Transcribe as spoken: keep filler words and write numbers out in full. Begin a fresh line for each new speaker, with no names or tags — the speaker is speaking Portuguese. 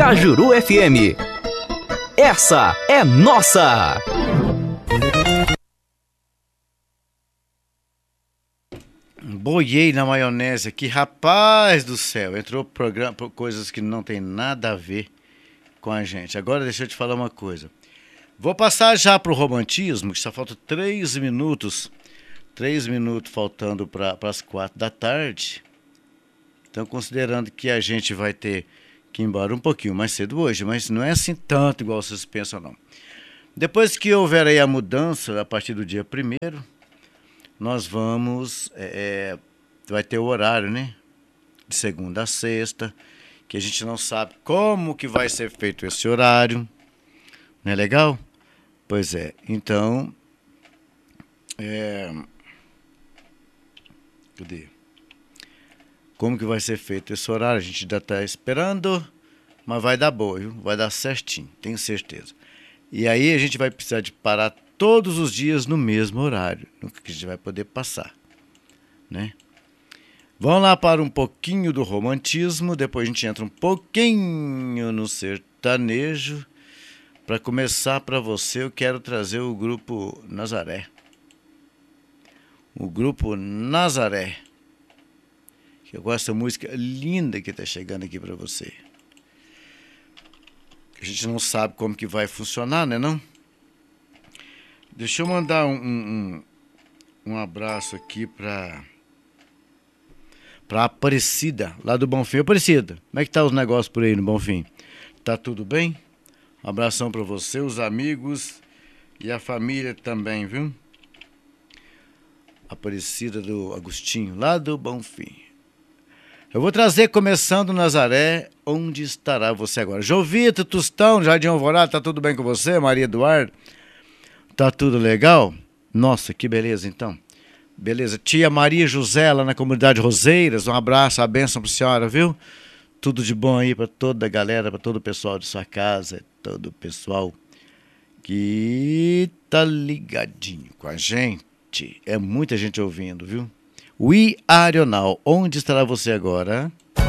Cajuru F M. Essa é nossa!
Boiei na maionese aqui, rapaz do céu. Entrou programa, coisas que não tem nada a ver com a gente. Agora deixa eu te falar uma coisa. Vou passar já pro romantismo, que só falta três minutos. Três minutos faltando para as quatro da tarde. Então, considerando que a gente vai ter que ir embora um pouquinho mais cedo hoje, mas não é assim tanto igual vocês pensam, não. Depois que houver aí a mudança, a partir do dia primeiro, nós vamos... É, vai ter o horário, né? De segunda a sexta, que a gente não sabe como que vai ser feito esse horário. Não é legal? Pois é. Então... É... Cadê? Como que vai ser feito esse horário? A gente ainda está esperando, mas vai dar boa, viu? Vai dar certinho, tenho certeza. E aí a gente vai precisar de parar todos os dias no mesmo horário, nunca que a gente vai poder passar, né? Vamos lá para um pouquinho do romantismo, depois a gente entra um pouquinho no sertanejo. Para começar para você, eu quero trazer o grupo Nazaré. O grupo Nazaré. Eu gosto da música linda que está chegando aqui para você. A gente não sabe como que vai funcionar, né não? Deixa eu mandar um, um, um abraço aqui para para Aparecida, lá do Bonfim. Aparecida, como é que tá os negócios por aí no Bonfim? Tá tudo bem? Um abração para você, os amigos e a família também, viu? Aparecida do Agostinho, lá do Bonfim. Eu vou trazer, começando Nazaré, onde estará você agora? Jovito, Tostão, Jardim Alvorada, tá tudo bem com você? Maria Eduardo, tá tudo legal? Nossa, que beleza então. Beleza, tia Maria José, lá na comunidade Roseiras, um abraço, a bênção pra senhora, viu? Tudo de bom aí pra toda a galera, pra todo o pessoal de sua casa, todo o pessoal que tá ligadinho com a gente. É muita gente ouvindo, viu? We Are Now, onde estará você agora?